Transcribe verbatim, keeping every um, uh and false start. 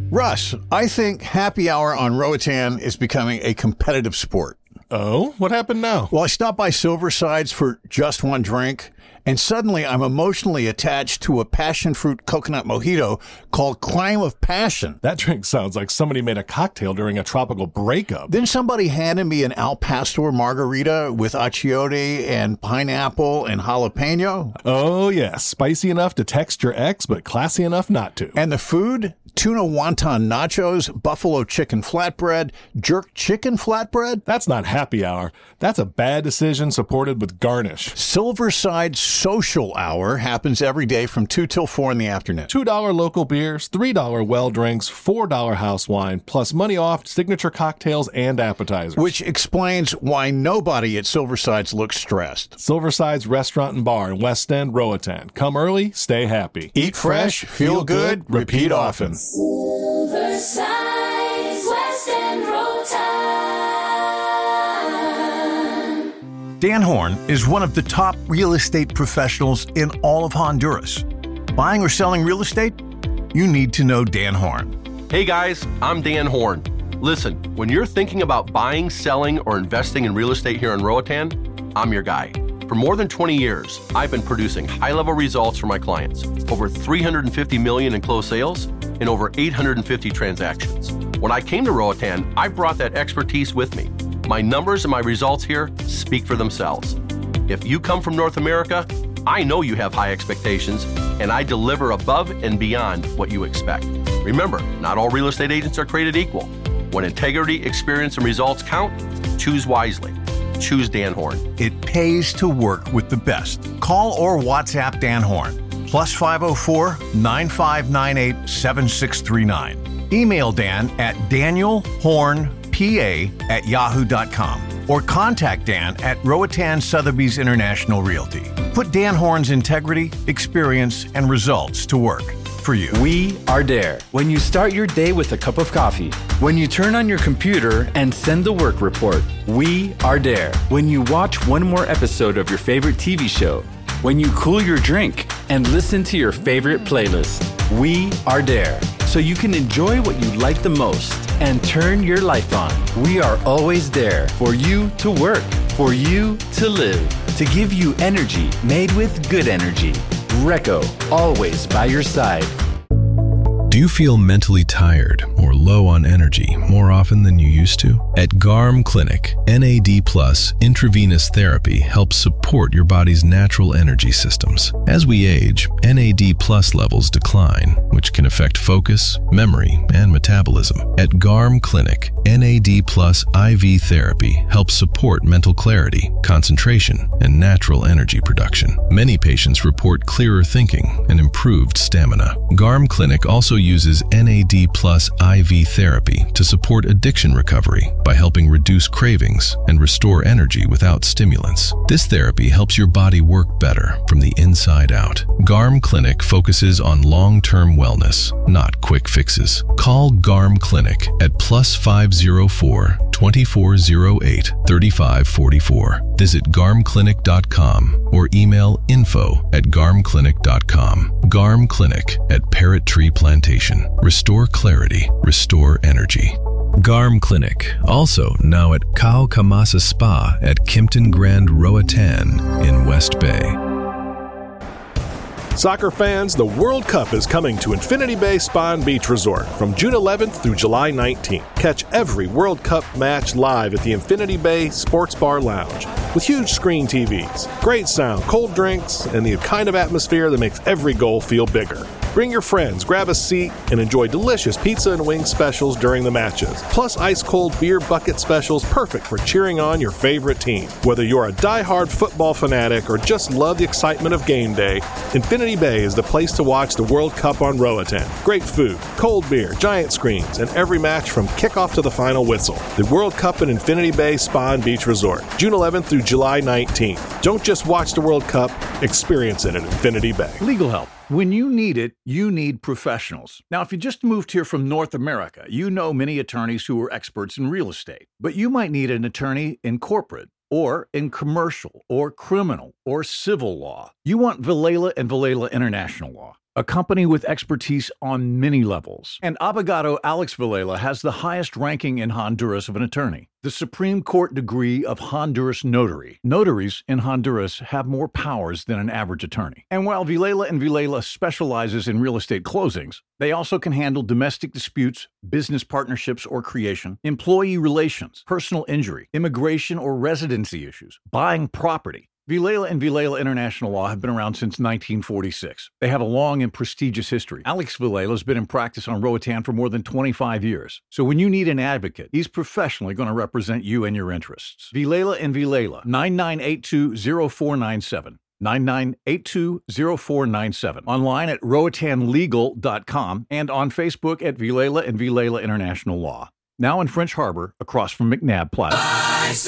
Russ, I think happy hour on Roatan is becoming a competitive sport. Oh, what happened now? Well, I stopped by Silversides for just one drink, and suddenly I'm emotionally attached to a passion fruit coconut mojito called Climb of Passion. That drink sounds like somebody made a cocktail during a tropical breakup. Then somebody handed me an Al Pastor margarita with achiote and pineapple and jalapeno. Oh, yeah. Spicy enough to text your ex, but classy enough not to. And the food? Tuna wonton nachos, buffalo chicken flatbread, jerk chicken flatbread. That's not happy hour. That's a bad decision supported with garnish. Silverside Social Hour happens every day from two till four in the afternoon. two dollars local beers, three dollars well drinks, four dollars house wine, plus money off signature cocktails and appetizers. Which explains why nobody at Silversides looks stressed. Silverside's Restaurant and Bar in West End, Roatan. Come early, stay happy. Eat fresh, feel good, repeat often. Silverside, West End, Roatan. Dan Horn is one of the top real estate professionals in all of Honduras. Buying or selling real estate? You need to know Dan Horn. Hey guys, I'm Dan Horn. Listen, when you're thinking about buying, selling, or investing in real estate here in Roatan, I'm your guy. For more than twenty years, I've been producing high-level results for my clients. Over three hundred fifty million in closed sales and over eight hundred fifty transactions. When I came to Roatan, I brought that expertise with me. My numbers and my results here speak for themselves. If you come from North America, I know you have high expectations, and I deliver above and beyond what you expect. Remember, not all real estate agents are created equal. When integrity, experience, and results count, choose wisely. Choose Dan Horn. It pays to work with the best. Call or WhatsApp Dan Horn. Plus five oh four, nine five nine eight, seven six three nine. Email Dan at danielhornpa at yahoo dot com or contact Dan at Roatan Sotheby's International Realty. Put Dan Horn's integrity, experience, and results to work for you. We are there when you start your day with a cup of coffee, when you turn on your computer and send the work report. We are there when you watch one more episode of your favorite T V show, when you cool your drink and listen to your favorite playlist. We are there so you can enjoy what you like the most and turn your life on. We are always there for you to work, for you to live, to give you energy made with good energy. Recco, always by your side. Do you feel mentally tired or low on energy more often than you used to? At Garm Clinic, N A D plus intravenous therapy helps support your body's natural energy systems. As we age, N A D plus levels decline, which can affect focus, memory, and metabolism. At Garm Clinic, N A D plus I V therapy helps support mental clarity, concentration, and natural energy production. Many patients report clearer thinking and improved stamina. Garm Clinic also uses N A D plus I V therapy to support addiction recovery by helping reduce cravings and restore energy without stimulants. This therapy helps your body work better from the inside out. Garm Clinic focuses on long-term wellness, not quick fixes. Call Garm Clinic at plus five oh four, two four oh eight, three five four four. Visit garm clinic dot com or email info at garm clinic dot com. Garm Clinic at Parrot Tree Plantation. Restore clarity, restore energy. Garm Clinic, also now at Kao Kamasa Spa at Kimpton Grand Roatan in West Bay. Soccer fans, the World Cup is coming to Infinity Bay Spa and Beach Resort from June eleventh through July nineteenth. Catch every World Cup match live at the Infinity Bay Sports Bar Lounge with huge screen T Vs, great sound, cold drinks, and the kind of atmosphere that makes every goal feel bigger. Bring your friends, grab a seat, and enjoy delicious pizza and wing specials during the matches, plus ice-cold beer bucket specials perfect for cheering on your favorite team. Whether you're a die-hard football fanatic or just love the excitement of game day, Infinity Bay is the place to watch the World Cup on Roatan. Great food, cold beer, giant screens, and every match from kickoff to the final whistle. The World Cup at Infinity Bay Spa and Beach Resort, June eleventh through July nineteenth. Don't just watch the World Cup, experience it at Infinity Bay. Legal help. When you need it, you need professionals. Now, if you just moved here from North America, you know many attorneys who are experts in real estate. But you might need an attorney in corporate, or in commercial, or criminal, or civil law. You want Villela and Villela International Law. a company with expertise on many levels. And Abogado Alex Villela has the highest ranking in Honduras of an attorney, the Supreme Court degree of Honduras Notary. Notaries in Honduras have more powers than an average attorney. And while Villela and Villela specializes in real estate closings, they also can handle domestic disputes, business partnerships or creation, employee relations, personal injury, immigration or residency issues, buying property. Villela and Villela International Law have been around since nineteen forty-six. They have a long and prestigious history. Alex Villela has been in practice on Roatan for more than twenty-five years. So when you need an advocate, he's professionally going to represent you and your interests. Villela and Villela, nine nine eight two, zero four nine seven. nine nine eight two, zero four nine seven. Online at roatan legal dot com and on Facebook at Villela and Villela International Law. Now in French Harbor, across from McNabb Plaza.